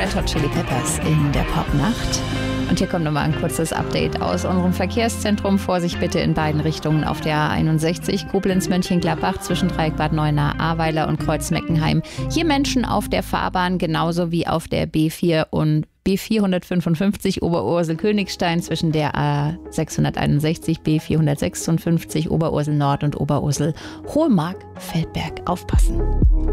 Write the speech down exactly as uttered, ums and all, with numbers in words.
Red Hot Chili Peppers in der Popnacht. Und hier kommt nochmal ein kurzes Update aus unserem Verkehrszentrum. Vorsicht bitte in beiden Richtungen auf der A einundsechzig, Koblenz-Mönchengladbach zwischen Dreieckbad Neuenahr, Ahrweiler und Kreuz-Meckenheim. Hier Menschen auf der Fahrbahn, genauso wie auf der B vier und B vierhundertfünfundfünfzig Oberursel-Königstein zwischen der A sechshunderteinundsechzig, B vierhundertsechsundfünfzig Oberursel Nord und Oberursel Hohemark-Feldberg. Aufpassen!